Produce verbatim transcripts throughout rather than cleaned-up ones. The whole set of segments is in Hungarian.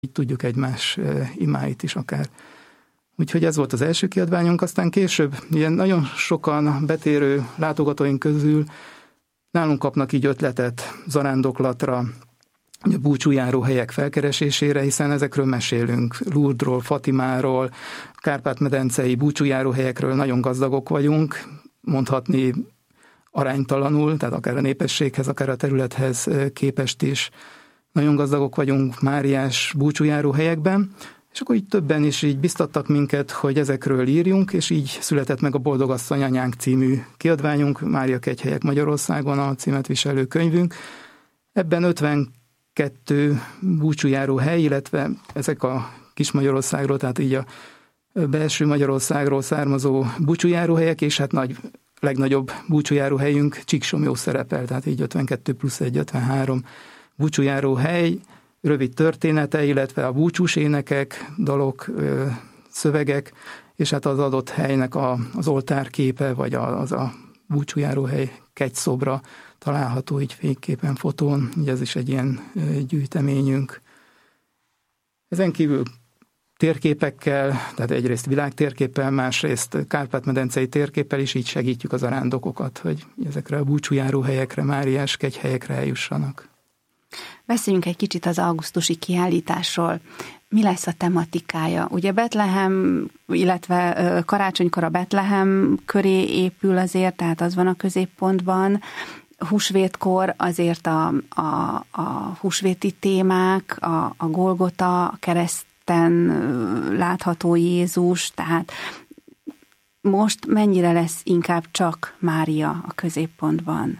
így tudjuk egymás imáit is akár. Úgyhogy ez volt az első kiadványunk, aztán később ilyen nagyon sokan betérő látogatóink közül nálunk kapnak így ötletet zarándoklatra, búcsújáró helyek felkeresésére, hiszen ezekről mesélünk, Lourdesról, Fatimáról, Kárpát-medencei búcsújáró helyekről nagyon gazdagok vagyunk, mondhatni aránytalanul, tehát akár a népességhez, akár a területhez képest is nagyon gazdagok vagyunk máriás búcsújáró helyekben, és akkor így többen is így biztattak minket, hogy ezekről írjunk, és így született meg a Boldogasszony anyánk című kiadványunk, Mária Kegyhelyek Magyarországon a címet viselő könyvünk. Ebben ötvenkettő búcsújáró hely, illetve ezek a kis Magyarországról, tehát így a belső Magyarországról származó búcsújáró helyek, és hát nagy, legnagyobb búcsújáró helyünk Csíksomlyó szerepel, tehát így ötvenkettő plusz egy, ötvenhárom búcsújáró hely, rövid története, illetve a búcsús énekek, dalok, szövegek, és hát az adott helynek a, az oltárképe, vagy az a búcsújáróhely kegyszobra található így fényképen, fotón, így ez is egy ilyen gyűjteményünk. Ezen kívül térképekkel, tehát egyrészt világtérképpel, másrészt Kárpát-medencei térképpel is így segítjük az arándokokat, hogy ezekre a búcsújáróhelyekre, máriás kegyhelyekre eljussanak. Beszéljünk egy kicsit az augusztusi kiállításról. Mi lesz a tematikája? Ugye Betlehem, illetve karácsonykor a Betlehem köré épül azért, tehát az van a középpontban. Húsvétkor azért a, a, a húsvéti témák, a, a Golgota, a kereszten látható Jézus, tehát most mennyire lesz inkább csak Mária a középpontban?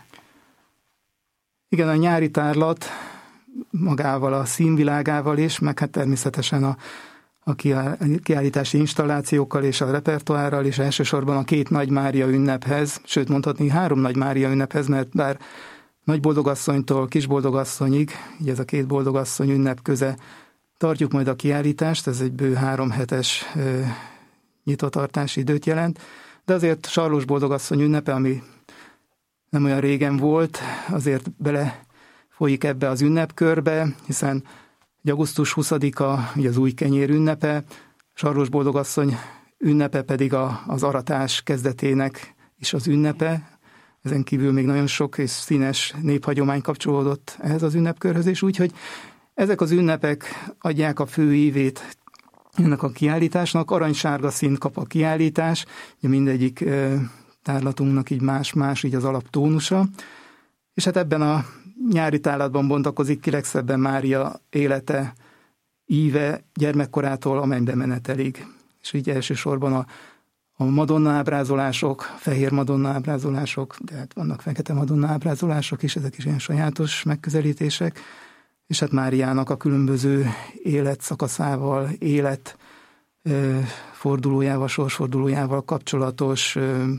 Igen, a nyári tárlat magával, a színvilágával is, meg hát természetesen a, a kiállítási installációkkal és a repertoárral, és elsősorban a két Nagy Mária ünnephez, sőt mondhatni három Nagy Mária ünnephez, mert bár Nagy Boldogasszonytól Kis Boldogasszonyig, így ez a két boldogasszony ünnep köze tartjuk majd a kiállítást, ez egy bő három hetes e, nyitvatartási időt jelent, de azért Sarlós Boldogasszony ünnepe, ami nem olyan régen volt, azért bele folyik ebbe az ünnepkörbe, hiszen augusztus huszadika ugye az új kenyér ünnepe, Sarlós Boldogasszony ünnepe pedig a, az aratás kezdetének is az ünnepe. Ezen kívül még nagyon sok és színes néphagyomány kapcsolódott ehhez az ünnepkörhöz, és úgyhogy ezek az ünnepek adják a fő ívét ennek a kiállításnak. Aranysárga színt kap a kiállítás, ugye mindegyik tárlatunknak így más-más így az alaptónusa, és hát ebben a nyári tárlatban bontakozik ki legszebben Mária élete, íve gyermekkorától a mennybe menetelig. És így elsősorban a, a Madonna ábrázolások, fehér Madonna ábrázolások, de hát vannak fekete Madonna ábrázolások is, ezek is ilyen sajátos megközelítések, és hát Máriának a különböző életszakaszával, élet fordulójával, sorsfordulójával kapcsolatos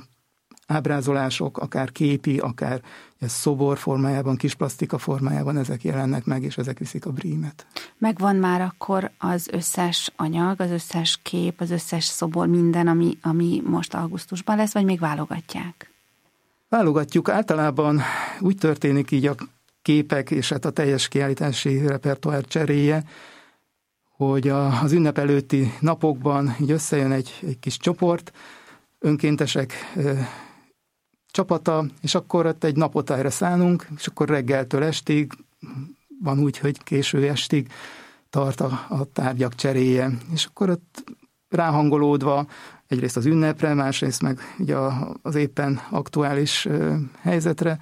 ábrázolások, akár képi, akár szobor formájában, kis plasztika formájában, ezek jelennek meg, és ezek viszik a brímet. Megvan már akkor az összes anyag, az összes kép, az összes szobor, minden, ami, ami most augusztusban lesz, vagy még válogatják? Válogatjuk. Általában úgy történik így a képek, és hát a teljes kiállítási repertoár cseréje, hogy a, az ünnep előtti napokban így összejön egy, egy kis csoport, önkéntesek csapata, és akkor ott egy napot erre szánunk, és akkor reggeltől estig, van úgy, hogy késő estig tart a, a tárgyak cseréje. És akkor ott ráhangolódva egyrészt az ünnepre, másrészt meg ugye az éppen aktuális helyzetre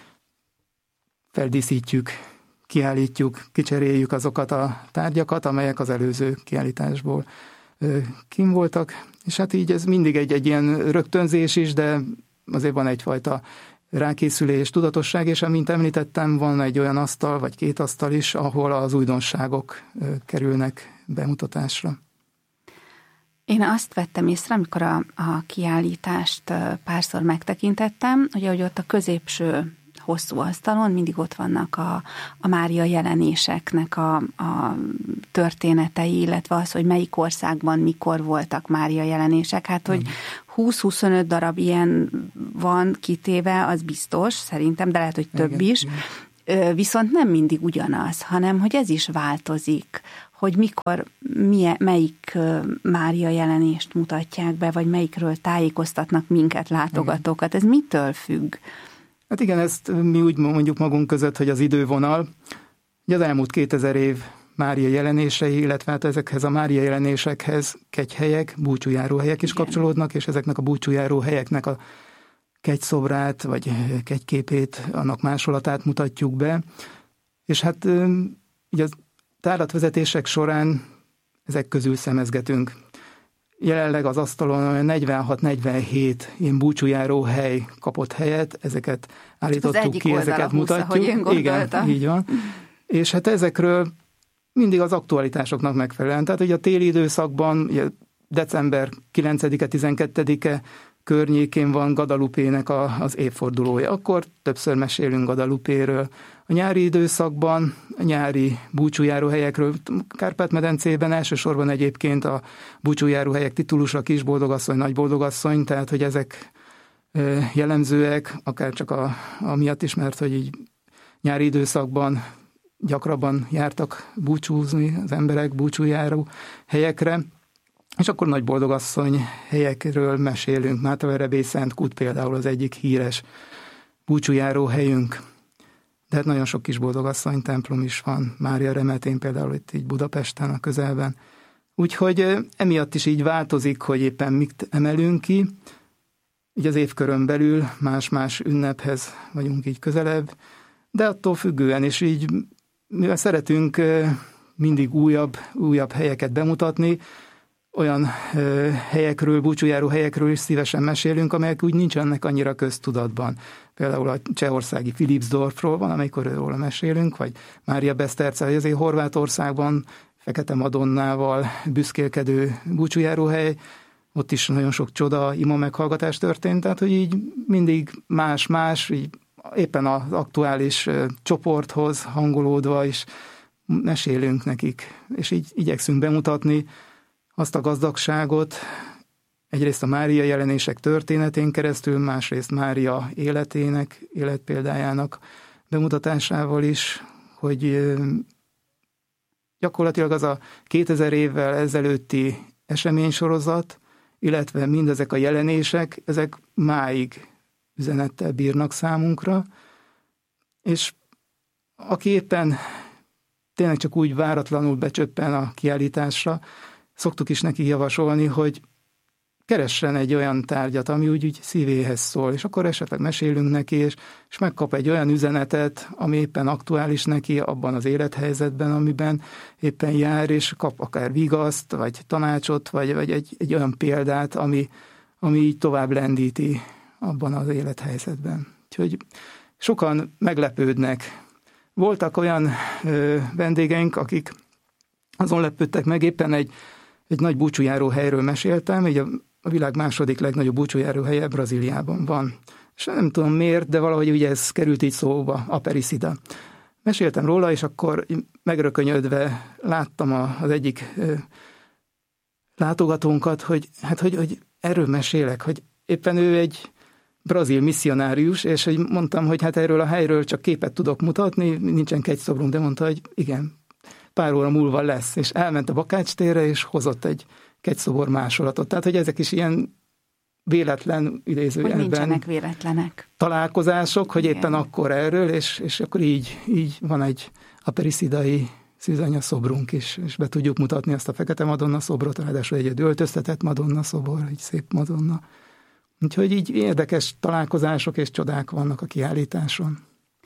feldíszítjük, kiállítjuk, kicseréljük azokat a tárgyakat, amelyek az előző kiállításból kim voltak, és hát így ez mindig egy, egy ilyen rögtönzés is, de azért van egyfajta rákészülés, tudatosság, és amint említettem, van egy olyan asztal, vagy két asztal is, ahol az újdonságok kerülnek bemutatásra. Én azt vettem észre, amikor a, a kiállítást párszor megtekintettem, hogy ahogy ott a középső hosszú asztalon mindig ott vannak a, a Mária jelenéseknek a, a történetei, illetve az, hogy melyik országban mikor voltak Mária jelenések. Hát, hogy húsz-huszonöt darab ilyen van kitéve, az biztos, szerintem, de lehet, hogy több igen, is. Igen. Viszont nem mindig ugyanaz, hanem, hogy ez is változik, hogy mikor, milyen, melyik Mária jelenést mutatják be, vagy melyikről tájékoztatnak minket, látogatókat. Ez mitől függ? Hát igen, ezt mi úgy mondjuk magunk között, hogy az idővonal. Ugye az elmúlt kétezer év Mária jelenései, illetve hát ezekhez a Mária jelenésekhez kegyhelyek, búcsújáróhelyek is igen. kapcsolódnak, és ezeknek a búcsújáróhelyeknek a kegyszobrát, vagy kegyképét, annak másolatát mutatjuk be. És hát így a tárlatvezetések során ezek közül szemezgetünk. Jelenleg az asztalon olyan negyvenhat-negyvenhét ilyen búcsújáró hely kapott helyet, ezeket állítottuk ki, ezeket mutatjuk. Igen, így van. És hát ezekről mindig az aktualitásoknak megfelelően. Tehát ugye a téli időszakban, ugye december kilencedike-tizenkettedike környékén van Guadalupe-nek a, az évfordulója. Akkor többször mesélünk Guadalupe-ről. A nyári időszakban, a nyári búcsújáróhelyekről, Kárpát-medencében elsősorban egyébként a búcsújáróhelyek titulusa Kisboldogasszony, Nagyboldogasszony, tehát hogy ezek jellemzőek, akár csak a, amiatt is, mert hogy így nyári időszakban gyakrabban jártak búcsúzni az emberek búcsújáró helyekre, és akkor Nagyboldogasszony helyekről mesélünk. Mátraverebély Szent Kút például az egyik híres búcsújáró helyünk. De hát nagyon sok Kisboldogasszony templom is van. Mária Remetén például itt így Budapesten a közelben. Úgyhogy emiatt is így változik, hogy éppen mit emelünk ki. Így az évkörön belül más-más ünnephez vagyunk így közelebb, de attól függően is így, mivel szeretünk mindig újabb, újabb helyeket bemutatni, olyan ö, helyekről, búcsújáró helyekről is szívesen mesélünk, amelyek úgy nincsenek annyira köztudatban. Például a csehországi Philipsdorfról van, amikor róla mesélünk, vagy Mária Beszterce, hogy azért Horvátországban Fekete Madonnával büszkélkedő búcsújáróhely, ott is nagyon sok csoda, ima meghallgatás történt, tehát hogy így mindig más-más, így éppen az aktuális csoporthoz hangolódva is mesélünk nekik, és így igyekszünk bemutatni azt a gazdagságot, egyrészt a Mária jelenések történetén keresztül, másrészt Mária életének, életpéldájának bemutatásával is, hogy gyakorlatilag az a kétezer évvel ezelőtti eseménysorozat, illetve mindezek a jelenések, ezek máig üzenettel bírnak számunkra, és aki éppen tényleg csak úgy váratlanul becsöppen a kiállításra, szoktuk is neki javasolni, hogy keressen egy olyan tárgyat, ami úgy, úgy szívéhez szól, és akkor esetleg mesélünk neki, és, és megkap egy olyan üzenetet, ami éppen aktuális neki abban az élethelyzetben, amiben éppen jár, és kap akár vigaszt, vagy tanácsot, vagy, vagy egy, egy olyan példát, ami, ami így tovább lendíti abban az élethelyzetben. Úgyhogy sokan meglepődnek. Voltak olyan ö, vendégeink, akik azon lepődtek meg, éppen egy, egy nagy búcsújáró helyről meséltem, így a, a világ második legnagyobb búcsújáró helye Brazíliában van. És nem tudom miért, de valahogy ugye ez került így szóba, Aparecida. Meséltem róla, és akkor megrökönyödve láttam a, az egyik ö, látogatónkat, hogy hát hogy, hogy erről mesélek, hogy éppen ő egy brazil misszionárius, és hogy mondtam, hogy hát erről a helyről csak képet tudok mutatni, nincsen kegyszobrunk, de mondta, hogy igen, pár óra múlva lesz, és elment a Bakács térre, és hozott egy kegyszobor másolatot. Tehát, hogy ezek is ilyen véletlen idézőjelben. Hogy nincsenek véletlenek. Találkozások, hogy igen. Éppen akkor erről, és, és akkor így, így van egy aperiszidai szűzanya szobrunk is, és be tudjuk mutatni azt a Fekete Madonna szobrot, ráadásul egy öltöztetett Madonna szobor, egy szép Madonna. Úgyhogy így érdekes találkozások és csodák vannak a kiállításon.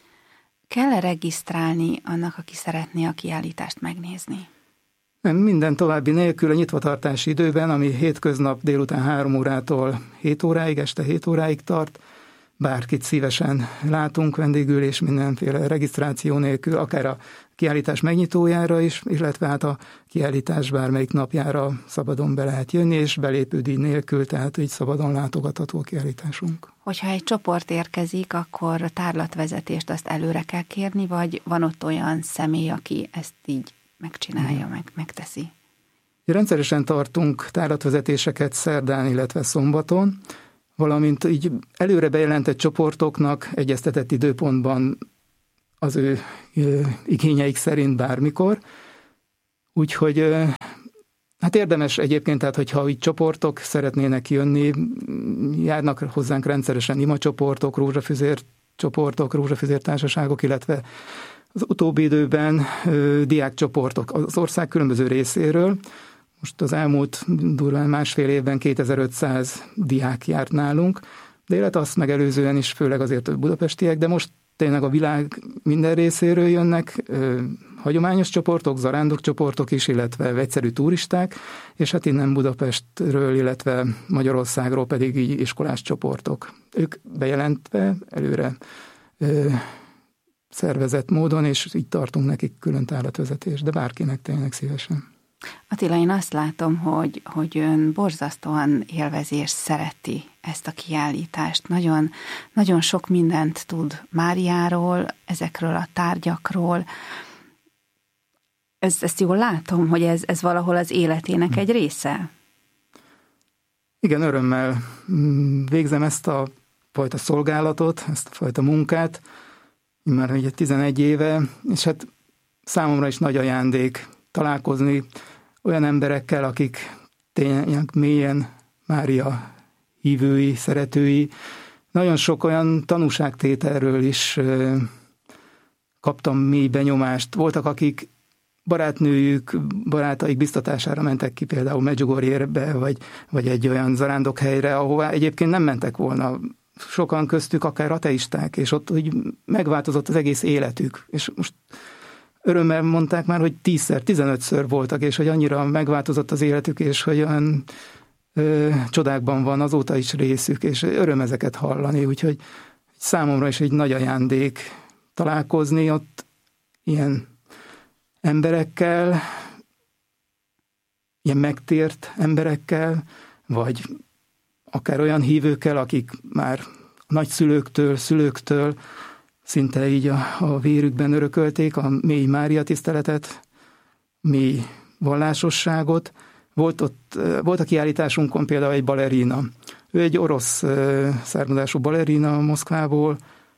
Kell-e regisztrálni annak, aki szeretné a kiállítást megnézni? Nem, minden további nélkül a nyitvatartási időben, ami hétköznap délután három órától hét óráig, este hét óráig tart, bárkit szívesen látunk vendégül, és mindenféle regisztráció nélkül, akár a kiállítás megnyitójára is, illetve hát a kiállítás bármelyik napjára szabadon be lehet jönni, és belépődíj nélkül, tehát így szabadon látogatható a kiállításunk. Hogyha egy csoport érkezik, akkor a tárlatvezetést azt előre kell kérni, vagy van ott olyan személy, aki ezt így megcsinálja, hmm. meg, megteszi? Rendszeresen tartunk tárlatvezetéseket szerdán, illetve szombaton, valamint így előre bejelentett csoportoknak egyeztetett időpontban az ő igényeik szerint bármikor. Úgyhogy hát érdemes egyébként, tehát hogyha így csoportok szeretnének jönni, járnak hozzánk rendszeresen imacsoportok, rózsafüzér csoportok, rózsafüzér társaságok, illetve az utóbbi időben ö, diákcsoportok az ország különböző részéről. Most az elmúlt durván másfél évben kétezer-ötszáz diák járt nálunk, de illetve azt megelőzően is főleg azért a budapestiek, de most tényleg a világ minden részéről jönnek ö, hagyományos csoportok, zarándokcsoportok is, illetve egyszerű turisták, és hát innen Budapestről, illetve Magyarországról pedig így iskolás csoportok. Ők bejelentve előre ö, szervezett módon, és így tartunk nekik külön tárlatvezetést, de bárkinek tényleg szívesen. Attila, én azt látom, hogy, hogy ön borzasztóan élvezi és szereti ezt a kiállítást. Nagyon, nagyon sok mindent tud Máriáról, ezekről a tárgyakról. Ez, ezt jól látom, hogy ez, ez valahol az életének egy része? Igen, örömmel végzem ezt a fajta szolgálatot, ezt a fajta munkát, már ugye tizenegy éve, és hát számomra is nagy ajándék találkozni olyan emberekkel, akik tényleg mélyen Mária hívői, szeretői. Nagyon sok olyan tanúságtételről is kaptam mély benyomást. Voltak, akik barátnőjük, barátaik biztatására mentek ki például Medjugorjébe, vagy, vagy egy olyan zarándokhelyre, ahová egyébként nem mentek volna. Sokan köztük akár ateisták, és ott úgy megváltozott az egész életük. És most örömmel mondták már, hogy tízszer, tizenötször voltak, és hogy annyira megváltozott az életük, és hogy olyan ö, csodákban van azóta is részük, és öröm ezeket hallani, úgyhogy számomra is egy nagy ajándék találkozni ott ilyen emberekkel, ilyen megtért emberekkel, vagy akár olyan hívőkkel, akik már nagyszülőktől, szülőktől szinte így a, a vérükben örökölték a mély Mária tiszteletet, mély vallásosságot. Volt, ott, volt a kiállításunkon például egy balerina. Ő egy orosz származású balerina Moszkvából.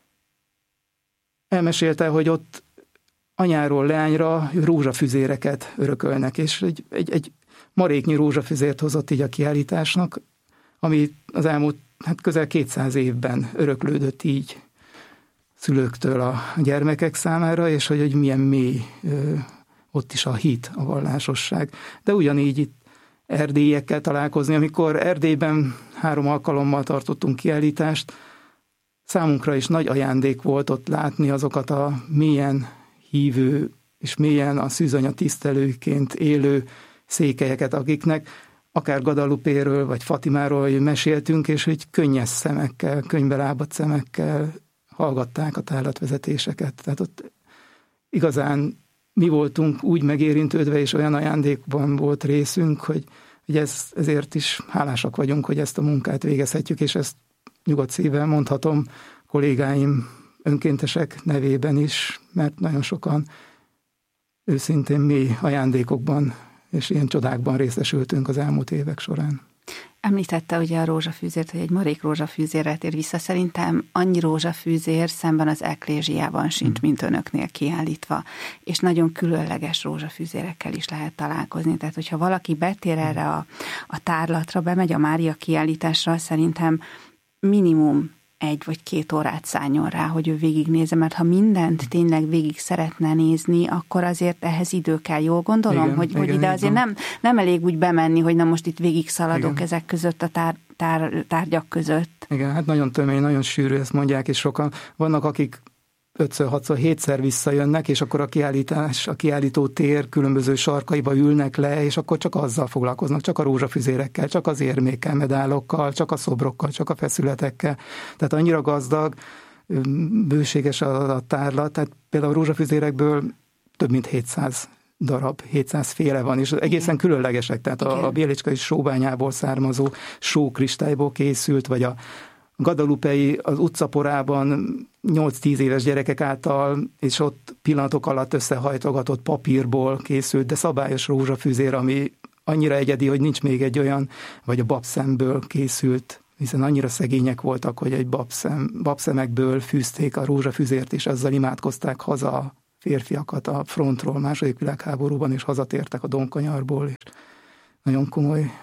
Elmesélte, hogy ott anyáról leányra rózsafüzéreket örökölnek, és egy, egy, egy maréknyi rózsafüzért hozott így a kiállításnak, ami az elmúlt hát közel kétszáz évben öröklődött így szülőktől a gyermekek számára, és hogy, hogy milyen mély ö, ott is a hit, a vallásosság. De ugyanígy itt erdélyekkel találkozni, amikor Erdélyben három alkalommal tartottunk kiállítást, számunkra is nagy ajándék volt ott látni azokat a mélyen hívő és mélyen a szűzanya tisztelőként élő székelyeket, akiknek akár Guadalupéről vagy Fatimáról meséltünk, és hogy könnyes szemekkel, könyvbe lábadt szemekkel hallgatták a tárlatvezetéseket. Tehát ott igazán mi voltunk úgy megérintődve, és olyan ajándékban volt részünk, hogy, hogy ez, ezért is hálásak vagyunk, hogy ezt a munkát végezhetjük, és ezt nyugodt szívvel mondhatom kollégáim önkéntesek nevében is, mert nagyon sokan őszintén mély ajándékokban és ilyen csodákban részesültünk az elmúlt évek során. Említette ugye a rózsafűzért, hogy egy marék rózsafűzérrel tér vissza. Szerintem annyi rózsafűzér szemben az eklézsiában sincs, hmm. mint önöknél kiállítva. És nagyon különleges rózsafűzérekkel is lehet találkozni. Tehát, hogyha valaki betér erre a, a tárlatra, bemegy a Mária kiállításra, szerintem minimum egy vagy két órát szálljon rá, hogy ő végignézze, mert ha mindent tényleg végig szeretne nézni, akkor azért ehhez idő kell, jól gondolom, igen, hogy, igen, hogy ide azért nem, nem elég úgy bemenni, hogy na most itt végig szaladok igen. ezek között a tár, tár, tárgyak között. Igen, hát nagyon tömény, nagyon sűrű, ezt mondják, és sokan vannak, akik ötször, hatszor, hétszer visszajönnek, és akkor a kiállítás, a kiállító tér különböző sarkaiba ülnek le, és akkor csak azzal foglalkoznak, csak a rózsafüzérekkel, csak az érmékkel, medálokkal, csak a szobrokkal, csak a feszületekkel. Tehát annyira gazdag, bőséges a, a tárlat, tehát például a rózsafüzérekből több mint hétszáz darab, hétszáz féle van, és egészen igen. különlegesek, tehát igen. a, a Bjelicskai sóbányából származó sókristályból készült, vagy a guadalupei az utcaporában nyolc-tíz éves gyerekek által, és ott pillanatok alatt összehajtogatott papírból készült, de szabályos rózsafűzér, ami annyira egyedi, hogy nincs még egy olyan, vagy a babszemből készült, hiszen annyira szegények voltak, hogy egy babszem, babszemekből fűzték a rózsafűzért, és azzal imádkozták haza férfiakat a frontról második világháborúban, és hazatértek a Donkanyarból, és nagyon komoly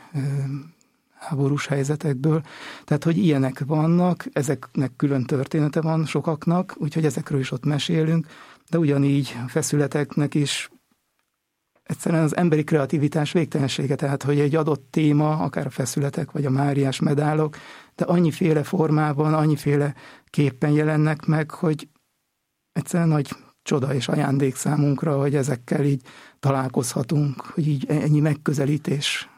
háborús helyzetekből. Tehát, hogy ilyenek vannak, ezeknek külön története van sokaknak, úgyhogy ezekről is ott mesélünk, de ugyanígy a feszületeknek is egyszerűen az emberi kreativitás végtelensége, tehát, hogy egy adott téma, akár a feszületek, vagy a Máriás medálok, de annyiféle formában, annyiféle képpen jelennek meg, hogy egyszerűen nagy csoda és ajándék számunkra, hogy ezekkel így találkozhatunk, hogy így ennyi megközelítés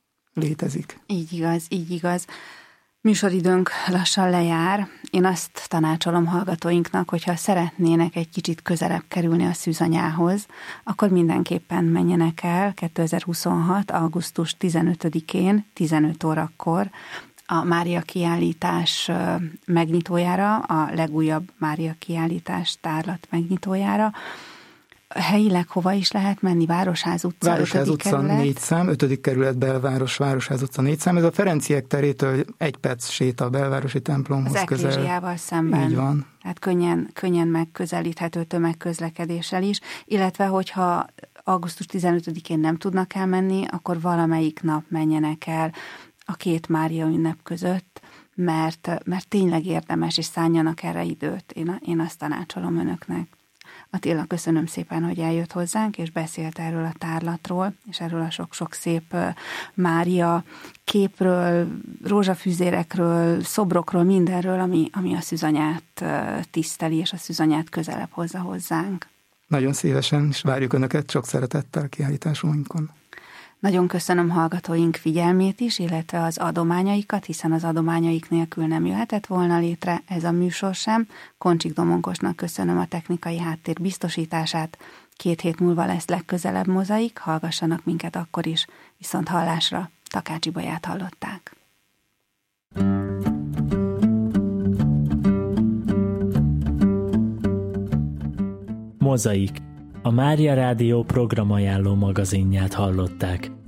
létezik. Így igaz, így igaz. Műsoridőnk lassan lejár. Én azt tanácsolom hallgatóinknak, hogyha szeretnének egy kicsit közelebb kerülni a szűzanyához, akkor mindenképpen menjenek el kétezer-huszonhat. augusztus tizenötödikén, tizenöt órakor a Mária kiállítás megnyitójára, a legújabb Mária kiállítás tárlat megnyitójára. Helyileg hova is lehet menni? Városház utca, Városház utca kerület. négy szám, ötödik kerület belváros, Városház utca négy szám. Ez a Ferenciek terétől egy perc séta a belvárosi templomhoz az közel. Az eklézsiával szemben. Így van. Tehát könnyen, könnyen megközelíthető tömegközlekedéssel is, illetve hogyha augusztus tizenötödikén nem tudnak elmenni, akkor valamelyik nap menjenek el a két Mária ünnep között, mert, mert tényleg érdemes, és szálljanak erre időt. Én, én azt tanácsolom önöknek. Attila, köszönöm szépen, hogy eljött hozzánk, és beszélt erről a tárlatról, és erről a sok-sok szép Mária képről, rózsafűzérekről, szobrokról, mindenről, ami, ami a szűzanyát tiszteli, és a szűzanyát közelebb hozza hozzánk. Nagyon szívesen, és várjuk önöket sok szeretettel a kiállításunkon. Nagyon köszönöm hallgatóink figyelmét is, illetve az adományaikat, hiszen az adományaik nélkül nem jöhetett volna létre ez a műsor sem. Koncsik Domonkosnak köszönöm a technikai háttér biztosítását. Két hét múlva lesz legközelebb Mozaik, hallgassanak minket akkor is. Viszont hallásra, Takácsi Baját hallották. Mozaik. A Mária Rádió programajánló magazinját hallották.